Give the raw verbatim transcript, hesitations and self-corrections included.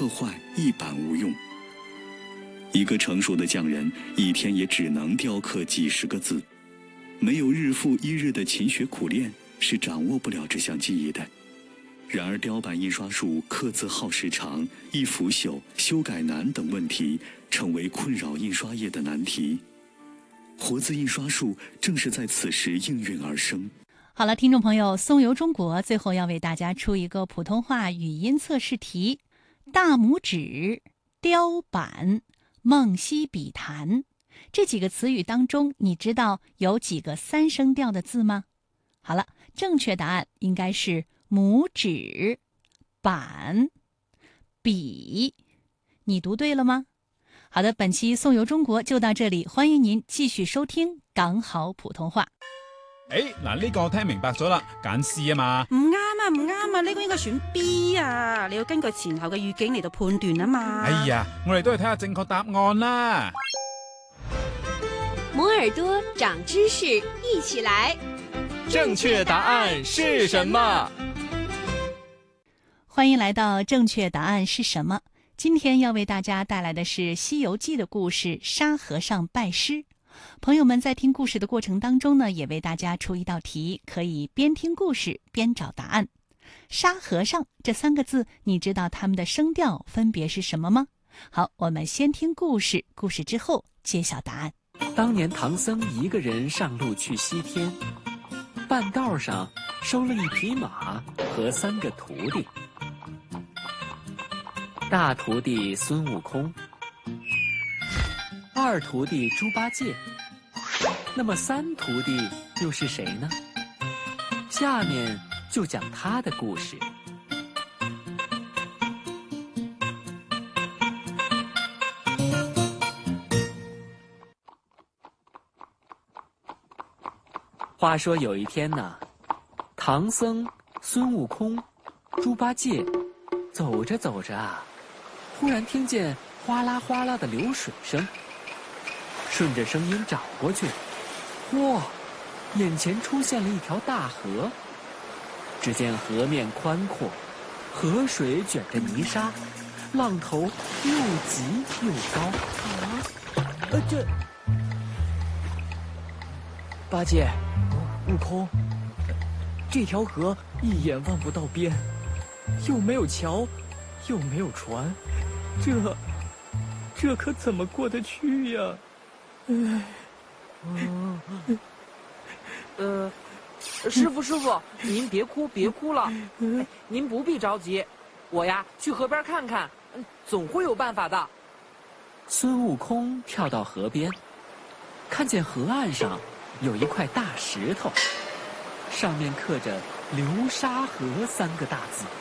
刻坏，一版无用。一个成熟的匠人一天也只能雕刻几十个字，没有日复一日的勤学苦练，是掌握不了这项技艺的。然而雕版印刷术刻字耗时长、易腐朽、修改难等问题，成为困扰印刷业的难题。活字印刷术正是在此时应运而生。 好了，听众朋友，松游中国最后要为大家出一个普通话语音测试题：大拇指、雕版、梦溪笔谈，这几个词语当中，你知道有几个三声调的字吗？好了，正确答案应该是拇指、板、笔。你读对了吗？好的，本期松游中国就到这里，欢迎您继续收听港好普通话。 誒，嗱呢個我聽明白咗啦，揀 C 啊嘛。 唔啱啊，唔啱啊，呢個應該選 B 啊，你要根據前後嘅語境嚟到判斷啊嘛。 哎呀，我哋都係睇下正確答案啦。 摩耳朵長知識，一起來。 正確答案是什麼？ 歡迎來到正確答案是什麼？今天要為大家帶來的是《西遊記》的故事沙和尚拜師。朋友們在聽故事的過程當中呢，也為大家出一道題，可以邊聽故事邊找答案。沙和尚這三個字，你知道他們的聲調分別是什麼嗎？好，我們先聽故事，故事之後揭曉答案。 當年唐僧一個人上路去西天，半道上收了一匹馬和三個徒弟。大徒弟孫悟空，二徒弟豬八戒，那麼三徒弟又是誰呢？下面就講他的故事。話說有一天呢，唐僧、孫悟空、豬八戒走着走着啊，忽然聽見嘩啦嘩啦的流水聲，順着聲音找過去，哇，眼前出現了一條大河。只見河面寬闊，河水捲着泥沙，浪頭又急又高。啊，呃，這八戒、悟空，這條河一眼望不到邊，又沒有橋，又沒有船，這這可怎麼過得去呀？唉，嗯，呃，師傅師傅，您別哭別哭了，哎，您不必着急，我呀去河邊看看，總會有辦法的。孫悟空跳到河邊，看見河岸上有一塊大石頭，上面刻着流沙河三個大字。